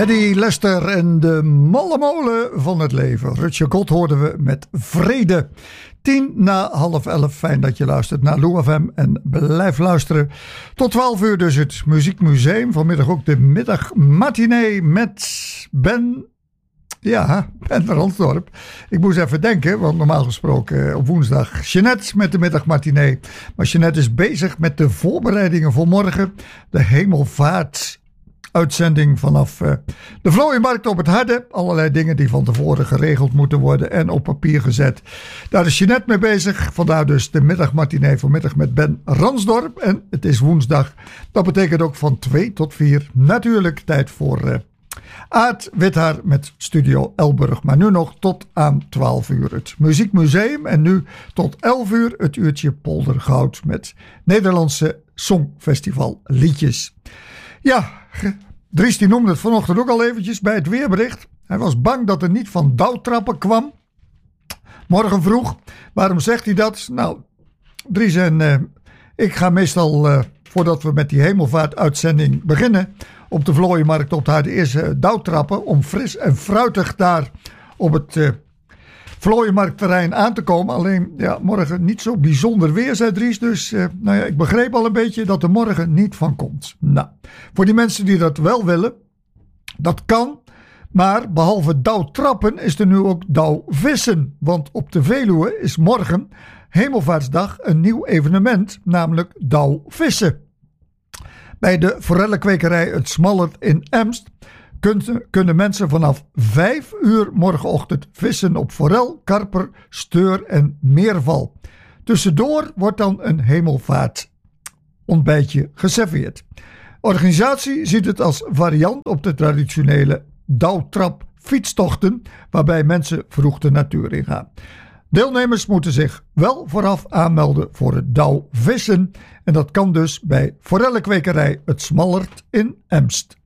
Eddie Lester en de malle molen van het leven. Rutje God hoorden we met Vrede. 10:50. Fijn dat je luistert naar Lou FM en blijf luisteren. Tot 12 uur dus het Muziekmuseum. Vanmiddag ook de middagmatinee met Ben Ransdorp. Ik moest even denken, want normaal gesproken op woensdag Jeanette met de middagmatinee. Maar Jeanette is bezig met de voorbereidingen voor morgen. De hemelvaart uitzending vanaf de Vlooienmarkt op het Harde. Allerlei dingen die van tevoren geregeld moeten worden en op papier gezet. Daar is Jeanette mee bezig. Vandaar dus de middagmatinee vanmiddag met Ben Ransdorp. En het is woensdag. Dat betekent ook van 2 tot 4 natuurlijk tijd voor Aad Withaar met Studio Elburg. Maar nu nog tot aan 12 uur het Muziekmuseum. En nu tot 11 uur het uurtje Poldergoud met Nederlandse Songfestival liedjes. Ja, Dries die noemde het vanochtend ook al eventjes bij het weerbericht. Hij was bang dat er niet van dauwtrappen kwam. Morgen vroeg. Waarom zegt hij dat? Nou, Dries en ik ga meestal, voordat we met die hemelvaartuitzending beginnen, op de Vlooienmarkt op de eerste dauwtrappen om fris en fruitig daar op het Vlooienmarktterrein aan te komen. Alleen, ja, morgen niet zo bijzonder weer, zei Dries. Dus, ik begreep al een beetje dat er morgen niet van komt. Nou, voor die mensen die dat wel willen, dat kan. Maar behalve dauwtrappen is er nu ook dauwvissen. Want op de Veluwe is morgen, Hemelvaartsdag, een nieuw evenement, namelijk dauwvissen. Bij de forellenkwekerij Het Smallert in Emst kunnen mensen vanaf 5 uur morgenochtend vissen op forel, karper, steur en meerval. Tussendoor wordt dan een hemelvaartontbijtje geserveerd. De organisatie ziet het als variant op de traditionele dauwtrap fietstochten, waarbij mensen vroeg de natuur ingaan. Deelnemers moeten zich wel vooraf aanmelden voor het dauwvissen en dat kan dus bij forellenkwekerij Het Smallert in Emst.